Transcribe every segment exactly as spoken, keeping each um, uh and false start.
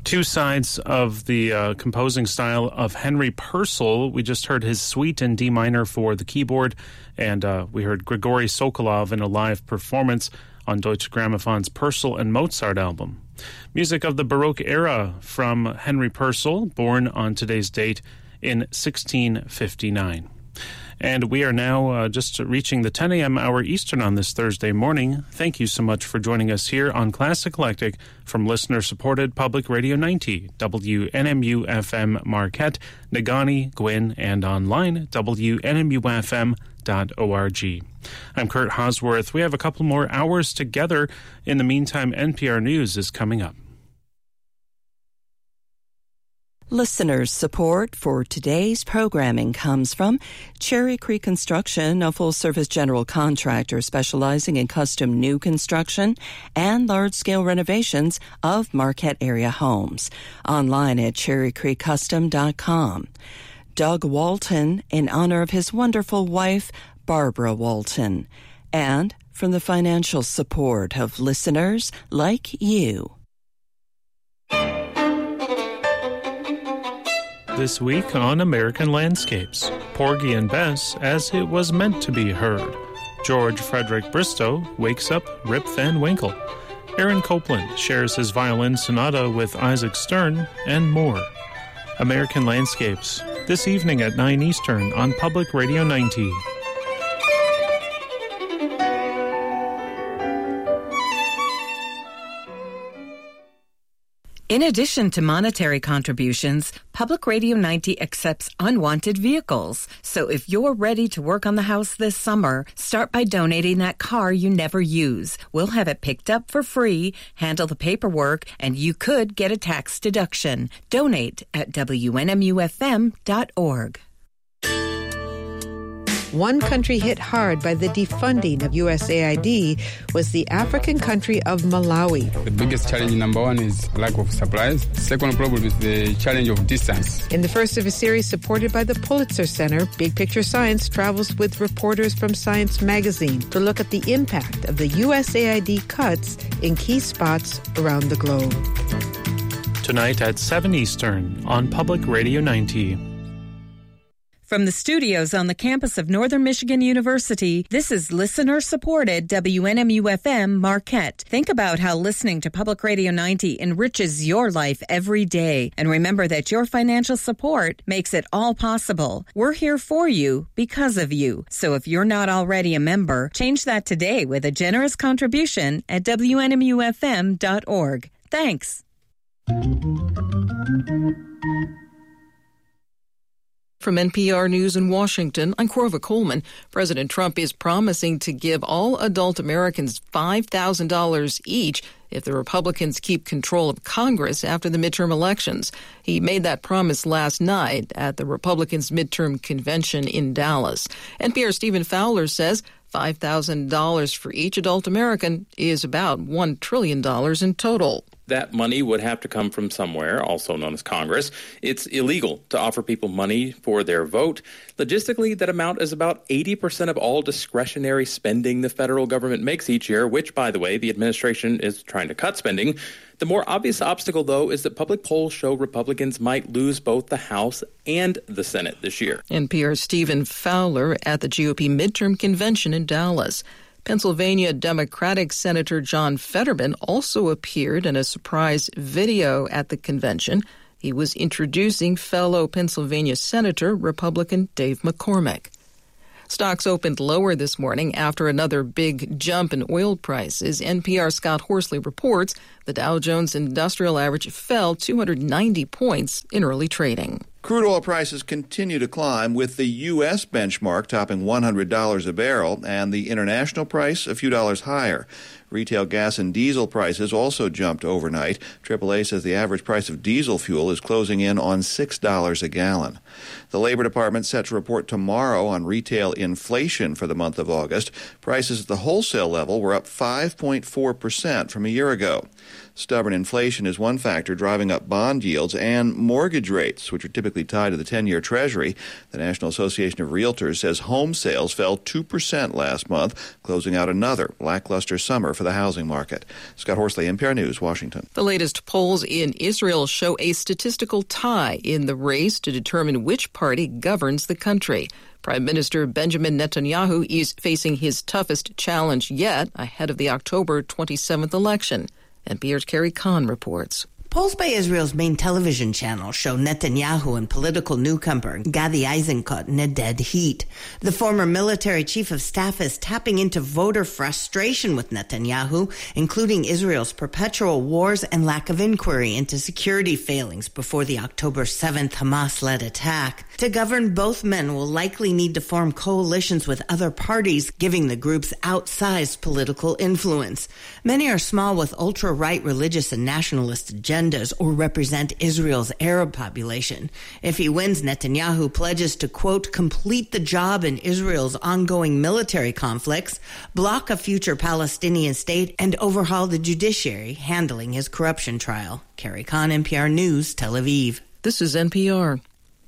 Two sides of the uh, composing style of Henry Purcell. We just heard his suite in D minor for the keyboard, and uh, we heard Grigory Sokolov in a live performance on Deutsche Grammophon's Purcell and Mozart album. Music of the Baroque era from Henry Purcell, born on today's date in sixteen fifty-nine. And we are now uh, just reaching the ten a.m. hour Eastern on this Thursday morning. Thank you so much for joining us here on Classic Eclectic from listener-supported Public Radio ninety, W N M U F M Marquette, Negaunee, Gwyn, and online, W N M U F M dot org. I'm Kurt Hosworth. We have a couple more hours together. In the meantime, N P R News is coming up. Listeners' support for today's programming comes from Cherry Creek Construction, a full-service general contractor specializing in custom new construction and large-scale renovations of Marquette area homes. Online at cherry creek custom dot com. Doug Walton, in honor of his wonderful wife, Barbara Walton. And from the financial support of listeners like you. This week on American Landscapes, Porgy and Bess as it was meant to be heard. George Frederick Bristow wakes up Rip Van Winkle. Aaron Copland shares his violin sonata with Isaac Stern, and more. American Landscapes, this evening at nine Eastern on Public Radio ninety. In addition to monetary contributions, Public Radio ninety accepts unwanted vehicles. So if you're ready to work on the house this summer, start by donating that car you never use. We'll have it picked up for free, handle the paperwork, and you could get a tax deduction. Donate at W N M U F M dot org. One country hit hard by the defunding of U S A I D was the African country of Malawi. The biggest challenge, number one, is lack of supplies. Second problem is the challenge of distance. In the first of a series supported by the Pulitzer Center, Big Picture Science travels with reporters from Science Magazine to look at the impact of the U S A I D cuts in key spots around the globe. Tonight at seven Eastern on Public Radio ninety. From the studios on the campus of Northern Michigan University, this is listener-supported W N M U F M Marquette. Think about how listening to Public Radio ninety enriches your life every day. And remember that your financial support makes it all possible. We're here for you because of you. So if you're not already a member, change that today with a generous contribution at W N M U F M dot org. Thanks. From N P R News in Washington, I'm Corva Coleman. President Trump is promising to give all adult Americans five thousand dollars each if the Republicans keep control of Congress after the midterm elections. He made that promise last night at the Republicans' midterm convention in Dallas. N P R's Stephen Fowler says five thousand dollars for each adult American is about one trillion dollars in total. That money would have to come from somewhere, also known as Congress. It's illegal to offer people money for their vote. Logistically, that amount is about eighty percent of all discretionary spending the federal government makes each year, which, by the way, the administration is trying to cut spending. The more obvious obstacle, though, is that public polls show Republicans might lose both the House and the Senate this year. N P R's Stephen Fowler at the G O P midterm convention in Dallas. Pennsylvania Democratic Senator John Fetterman also appeared in a surprise video at the convention. He was introducing fellow Pennsylvania Senator Republican Dave McCormick. Stocks opened lower this morning after another big jump in oil prices. N P R's Scott Horsley reports the Dow Jones Industrial Average fell two hundred ninety points in early trading. Crude oil prices continue to climb, with the U S benchmark topping one hundred dollars a barrel and the international price a few dollars higher. Retail gas and diesel prices also jumped overnight. triple A says the average price of diesel fuel is closing in on six dollars a gallon. The Labor Department set to report tomorrow on retail inflation for the month of August. Prices at the wholesale level were up five point four percent from a year ago. Stubborn inflation is one factor driving up bond yields and mortgage rates, which are typically tied to the ten-year Treasury. The National Association of Realtors says home sales fell two percent last month, closing out another lackluster summer for the housing market. Scott Horsley, N P R News, Washington. The latest polls in Israel show a statistical tie in the race to determine which party governs the country. Prime Minister Benjamin Netanyahu is facing his toughest challenge yet ahead of the October twenty-seventh election. N P R's Carrie Kahn reports. Polls by Israel's main television channel show Netanyahu and political newcomer Gadi Eisenkot in a dead heat. The former military chief of staff is tapping into voter frustration with Netanyahu, including Israel's perpetual wars and lack of inquiry into security failings before the October seventh Hamas-led attack. To govern, both men will likely need to form coalitions with other parties, giving the groups outsized political influence. Many are small with ultra-right religious and nationalist agendas or represent Israel's Arab population. If he wins, Netanyahu pledges to, quote, complete the job in Israel's ongoing military conflicts, block a future Palestinian state, and overhaul the judiciary handling his corruption trial. Carrie Kahn, N P R News, Tel Aviv. This is N P R.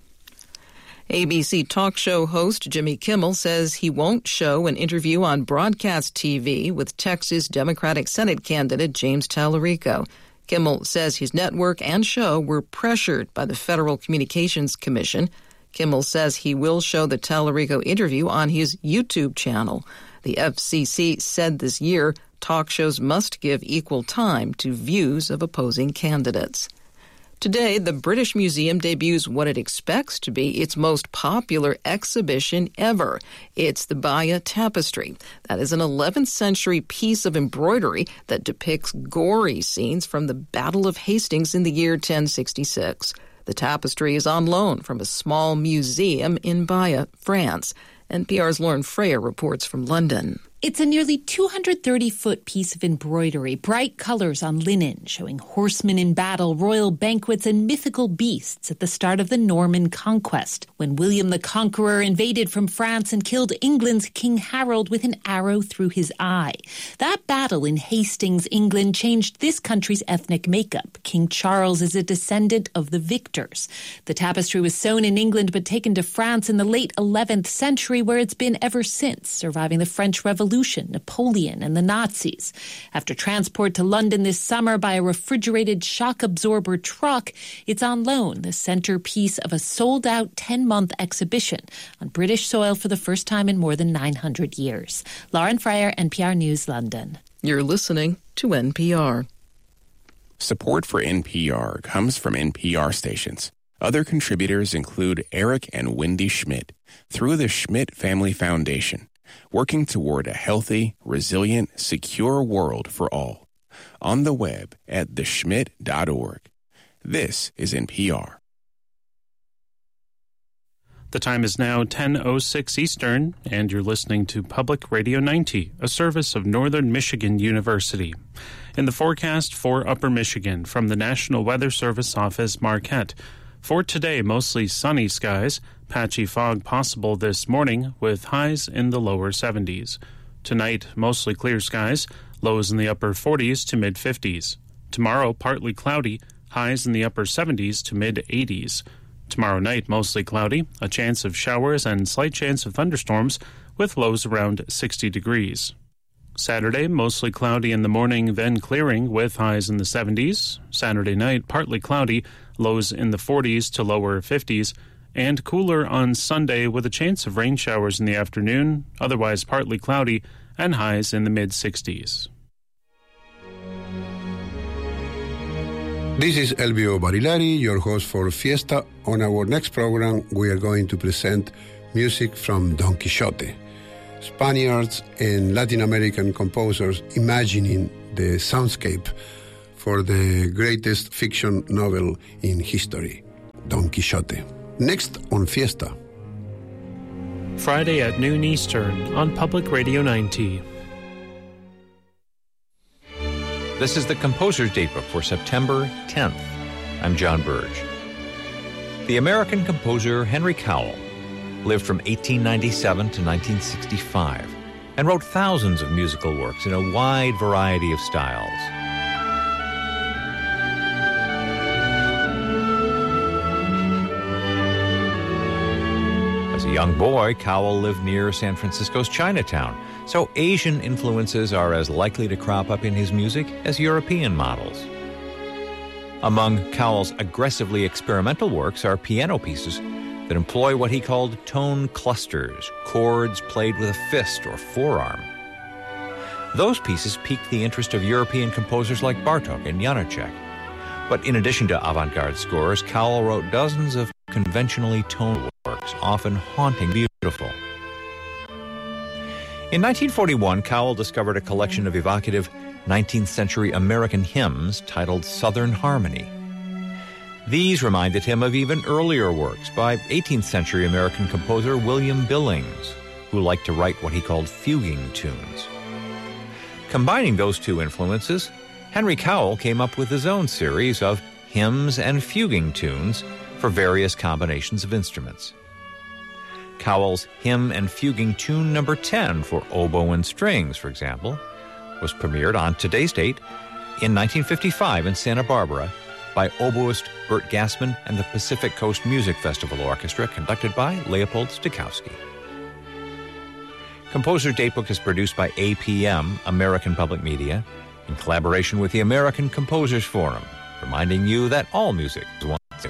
A B C talk show host Jimmy Kimmel says he won't show an interview on broadcast T V with Texas Democratic Senate candidate James Tallarico. Kimmel says his network and show were pressured by the Federal Communications Commission. Kimmel says he will show the Tallarico interview on his YouTube channel. The F C C said this year talk shows must give equal time to views of opposing candidates. Today, the British Museum debuts what it expects to be its most popular exhibition ever. It's the Baya Tapestry. That is an eleventh century piece of embroidery that depicts gory scenes from the Battle of Hastings in the year ten sixty-six. The tapestry is on loan from a small museum in Baya, France. N P R's Lauren Freyer reports from London. It's a nearly two hundred thirty foot piece of embroidery, bright colors on linen, showing horsemen in battle, royal banquets, and mythical beasts at the start of the Norman conquest, when William the Conqueror invaded from France and killed England's King Harold with an arrow through his eye. That battle in Hastings, England, changed this country's ethnic makeup. King Charles is a descendant of the victors. The tapestry was sewn in England but taken to France in the late eleventh century, where it's been ever since, surviving the French Revolution, Napoleon, and the Nazis. After transport to London this summer by a refrigerated shock absorber truck, it's on loan, the centerpiece of a sold-out ten-month exhibition on British soil for the first time in more than nine hundred years. Lauren Freyer, N P R News, London. You're listening to N P R. Support for N P R comes from N P R stations. Other contributors include Eric and Wendy Schmidt through the Schmidt Family Foundation, working toward a healthy, resilient, secure world for all. On the web at the schmidt dot org. This is N P R. The time is now ten oh six Eastern, and you're listening to Public Radio ninety, a service of Northern Michigan University. In the forecast for Upper Michigan from the National Weather Service Office, Marquette. For today, mostly sunny skies, patchy fog possible this morning with highs in the lower seventies. Tonight, mostly clear skies, lows in the upper forties to mid-fifties. Tomorrow, partly cloudy, highs in the upper seventies to mid-eighties. Tomorrow night, mostly cloudy, a chance of showers and slight chance of thunderstorms with lows around sixty degrees. Saturday, mostly cloudy in the morning, then clearing with highs in the seventies. Saturday night, partly cloudy, lows in the forties to lower fifties, and cooler on Sunday with a chance of rain showers in the afternoon, otherwise partly cloudy, and highs in the mid-sixties. This is Elvio Barilari, your host for Fiesta. On our next program, we are going to present music from Don Quixote. Spaniards and Latin American composers imagining the soundscape for the greatest fiction novel in history, Don Quixote. Next on Fiesta. Friday at noon Eastern on Public Radio ninety. This is the Composer's Datebook for September tenth. I'm John Burge. The American composer Henry Cowell lived from eighteen ninety-seven to nineteen sixty-five and wrote thousands of musical works in a wide variety of styles. young boy, Cowell lived near San Francisco's Chinatown, so Asian influences are as likely to crop up in his music as European models. Among Cowell's aggressively experimental works are piano pieces that employ what he called tone clusters, chords played with a fist or forearm. Those pieces piqued the interest of European composers like Bartók and Janáček. But in addition to avant-garde scores, Cowell wrote dozens of conventionally toned works, often haunting beautiful. In nineteen forty-one, Cowell discovered a collection of evocative nineteenth century American hymns titled Southern Harmony. These reminded him of even earlier works by eighteenth century American composer William Billings, who liked to write what he called fuguing tunes. Combining those two influences, Henry Cowell came up with his own series of hymns and fuguing tunes for various combinations of instruments. Cowell's Hymn and Fuguing Tune number ten for oboe and strings, for example, was premiered on today's date in nineteen fifty-five in Santa Barbara by oboist Bert Gassman and the Pacific Coast Music Festival Orchestra, conducted by Leopold Stokowski. Composer Datebook is produced by A P M, American Public Media, in collaboration with the American Composers Forum, reminding you that all music is one too.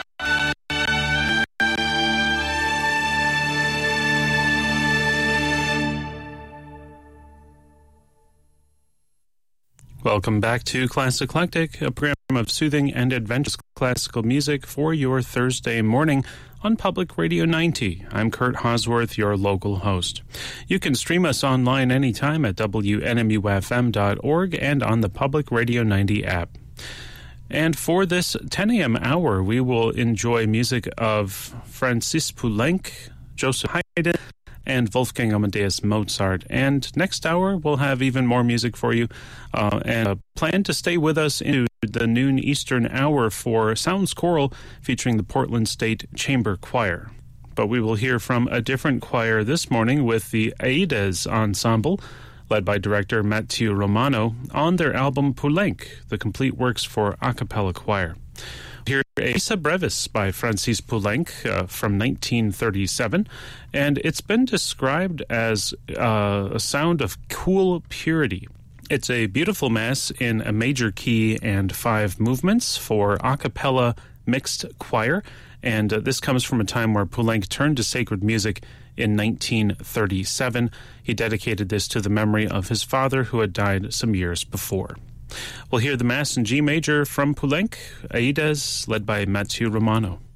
Welcome back to Classic Eclectic, a program of soothing and adventurous classical music for your Thursday morning on Public Radio ninety. I'm Kurt Hosworth, your local host. You can stream us online anytime at W N M U F M dot org and on the Public Radio ninety app. And for this ten a.m. hour, we will enjoy music of Francis Poulenc, Joseph Haydn, and Wolfgang Amadeus Mozart. And next hour, we'll have even more music for you, uh, and uh, plan to stay with us into the noon Eastern hour for Sounds Choral featuring the Portland State Chamber Choir. But we will hear from a different choir this morning with the Aides Ensemble, led by director Matteo Romano, on their album Poulenc, the complete works for a cappella choir. Here, Missa Brevis by Francis Poulenc uh, from nineteen thirty-seven, and it's been described as uh, a sound of cool purity. It's a beautiful mass in a major key and five movements for a cappella mixed choir, and uh, this comes from a time where Poulenc turned to sacred music in nineteen thirty-seven. He dedicated this to the memory of his father, who had died some years before. We'll hear the Mass in G major from Poulenc, Aides, led by Matteo Romano.